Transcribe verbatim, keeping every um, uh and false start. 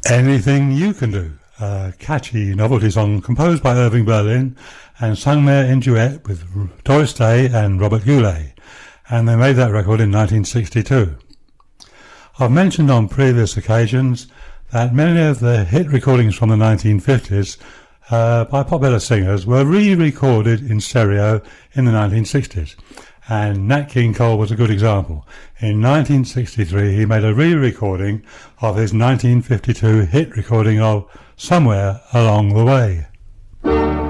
Anything You Can Do, a catchy novelty song composed by Irving Berlin and sung there in duet with Doris Day and Robert Goulet, and they made that record in nineteen sixty-two. I've mentioned on previous occasions that many of the hit recordings from the nineteen fifties uh, by popular singers were re-recorded in stereo in the nineteen sixties, and Nat King Cole was a good example. In nineteen sixty-three he made a re-recording of his nineteen fifty-two hit recording of Somewhere Along the Way.